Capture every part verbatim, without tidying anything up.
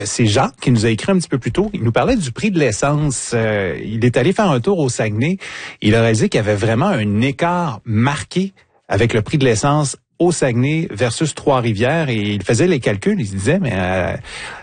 C'est Jacques qui nous a écrit un petit peu plus tôt. Il nous parlait du prix de l'essence. Euh, il est allé faire un tour au Saguenay. Il a réalisé qu'il y avait vraiment un écart marqué avec le prix de l'essence au Saguenay versus Trois-Rivières. Et il faisait les calculs. Il se disait, mais euh,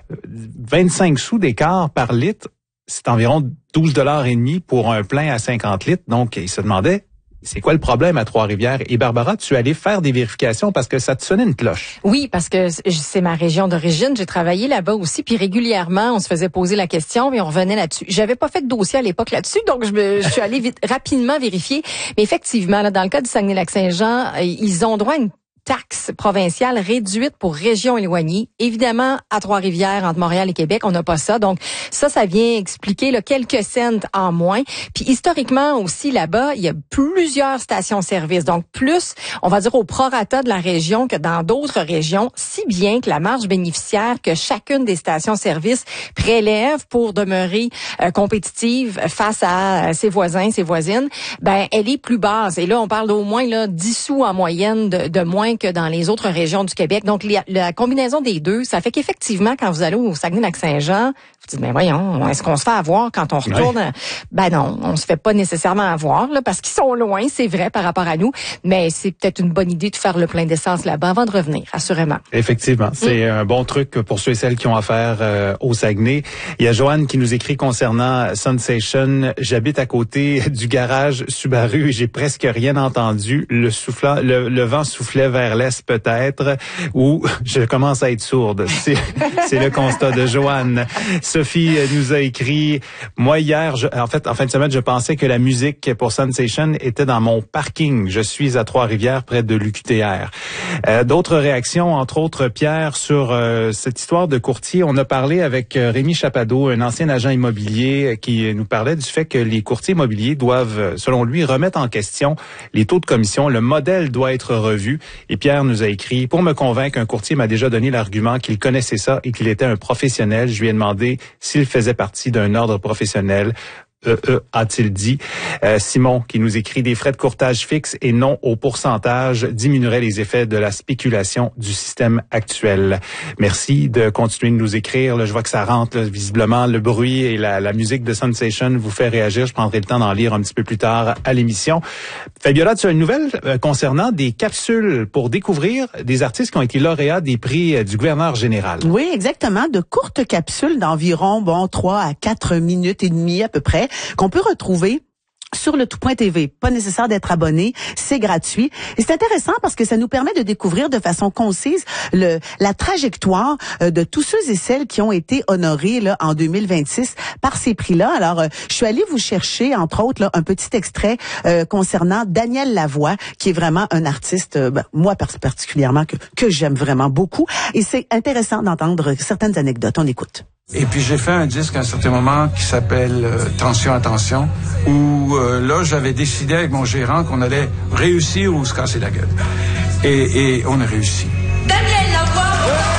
vingt-cinq sous d'écart par litre, c'est environ douze dollars et demi pour un plein à cinquante litres. Donc, il se demandait, c'est quoi le problème à Trois-Rivières? Et Barbara, tu es allée faire des vérifications parce que ça te sonnait une cloche. Oui, parce que c'est ma région d'origine. J'ai travaillé là-bas aussi, puis régulièrement, on se faisait poser la question et on revenait là-dessus. J'avais pas fait de dossier à l'époque là-dessus, donc je, me, je suis allée vite, rapidement vérifier. Mais effectivement, là, dans le cas du Saguenay-Lac-Saint-Jean, ils ont droit à une taxe provinciale réduite pour régions éloignées. Évidemment, à Trois-Rivières, entre Montréal et Québec, on n'a pas ça. Donc, ça, ça vient expliquer là, quelques cents en moins. Puis, historiquement aussi, là-bas, il y a plusieurs stations-service. Donc, plus, on va dire, au prorata de la région que dans d'autres régions, si bien que la marge bénéficiaire que chacune des stations-service prélève pour demeurer euh, compétitive face à ses voisins, ses voisines, ben, elle est plus basse. Et là, on parle d'au moins là, dix sous en moyenne de, de moins que dans les autres régions du Québec. Donc, la, la combinaison des deux, ça fait qu'effectivement, quand vous allez au Saguenay-Lac-Saint-Jean, vous dites, mais voyons, est-ce qu'on se fait avoir quand on retourne? Ouais. Ben non, on se fait pas nécessairement avoir, là, parce qu'ils sont loin, c'est vrai, par rapport à nous, mais c'est peut-être une bonne idée de faire le plein d'essence là-bas avant de revenir, assurément. Effectivement, c'est mmh. un bon truc pour ceux et celles qui ont affaire euh, au Saguenay. Il y a Joanne qui nous écrit concernant Sensation. J'habite à côté du garage Subaru et j'ai presque rien entendu. Le soufflant, le, le vent soufflait vers l'est peut-être, ou je commence à être sourde. C'est, c'est le constat de Joanne. Sophie nous a écrit, moi hier, je, en fait, en fin de semaine, je pensais que la musique pour Sensation était dans mon parking. Je suis à Trois-Rivières, près de l'U Q T R. Euh, d'autres réactions, entre autres, Pierre, sur euh, cette histoire de courtier. On a parlé avec euh, Rémi Chapadeau, un ancien agent immobilier, qui nous parlait du fait que les courtiers immobiliers doivent, selon lui, remettre en question les taux de commission. Le modèle doit être revu. Et Pierre nous a écrit, pour me convaincre, un courtier m'a déjà donné l'argument qu'il connaissait ça et qu'il était un professionnel. Je lui ai demandé s'il faisait partie d'un ordre professionnel. Euh, euh, a-t-il dit. Euh, Simon qui nous écrit, des frais de courtage fixes et non au pourcentage diminueraient les effets de la spéculation du système actuel. Merci de continuer de nous écrire. Là, je vois que ça rentre, là, visiblement. Le bruit et la, la musique de Sensation vous fait réagir. Je prendrai le temps d'en lire un petit peu plus tard à l'émission. Fabiola, tu as une nouvelle euh, concernant des capsules pour découvrir des artistes qui ont été lauréats des prix euh, du gouverneur général. Oui, exactement. De courtes capsules d'environ, bon, trois à quatre minutes et demie à peu près, qu'on peut retrouver sur le tout point T V. Pas nécessaire d'être abonné, c'est gratuit. Et c'est intéressant parce que ça nous permet de découvrir de façon concise le la trajectoire euh, de tous ceux et celles qui ont été honorés là en deux mille vingt-six par ces prix-là. Alors, euh, je suis allée vous chercher, entre autres, là, un petit extrait euh, concernant Daniel Lavoie, qui est vraiment un artiste, euh, ben, moi particulièrement, que, que j'aime vraiment beaucoup. Et c'est intéressant d'entendre certaines anecdotes. On écoute. Et puis j'ai fait un disque à un certain moment qui s'appelle euh, Tension, attention, où euh, là j'avais décidé avec mon gérant qu'on allait réussir ou se casser la gueule. Et, et on a réussi. Daniel Lavoie!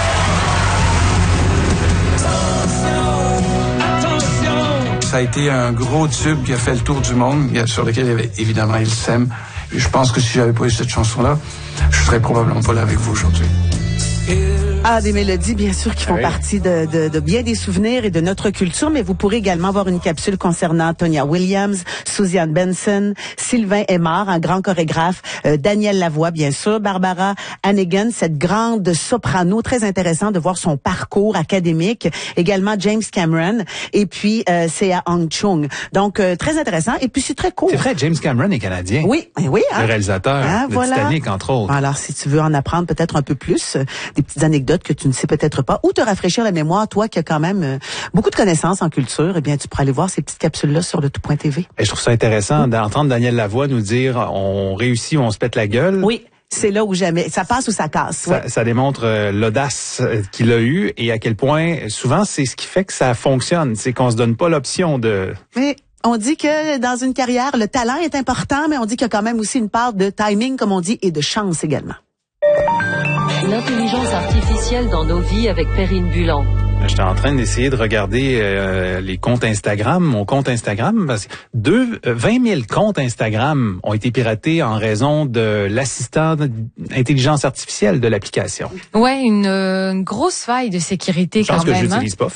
Ça a été un gros tube qui a fait le tour du monde, sur lequel il y avait évidemment Il s'aime. Et je pense que si j'avais pas eu cette chanson-là, je serais probablement pas là avec vous aujourd'hui. Ah, des mélodies, bien sûr, qui font oui. partie de, de, de bien des souvenirs et de notre culture, mais vous pourrez également voir une capsule concernant Tonya Williams, Suzanne Benson, Sylvain Aymar, un grand chorégraphe, euh, Daniel Lavoie, bien sûr, Barbara Hannigan, cette grande soprano, très intéressant de voir son parcours académique, également James Cameron, et puis euh, Sea Hong Chung. Donc, euh, très intéressant, et puis c'est très court. C'est vrai, James Cameron est canadien. Oui, oui. Hein? Le réalisateur ah, de voilà. Titanic, entre autres. Alors, si tu veux en apprendre peut-être un peu plus, euh, des petites anecdotes que tu ne sais peut-être pas, ou te rafraîchir la mémoire, toi qui as quand même euh, beaucoup de connaissances en culture, eh bien, tu pourras aller voir ces petites capsules-là sur le tout point T V. Et je trouve ça intéressant mmh. d'entendre Daniel Lavoie nous dire on réussit ou on se pète la gueule. Oui. C'est là où jamais, ça passe ou ça casse. Ça, oui. ça démontre euh, l'audace euh, qu'il a eue et à quel point, souvent, c'est ce qui fait que ça fonctionne. C'est qu'on se donne pas l'option de... Mais on dit que dans une carrière, le talent est important, mais on dit qu'il y a quand même aussi une part de timing, comme on dit, et de chance également. L'intelligence artificielle dans nos vies avec Perrine Bulan. J'étais en train d'essayer de regarder euh, les comptes Instagram, mon compte Instagram, parce que deux, euh, vingt mille comptes Instagram ont été piratés en raison de l'assistant d'intelligence artificielle de l'application. Ouais, une, une grosse faille de sécurité je pense quand que même. je l'utilise pas.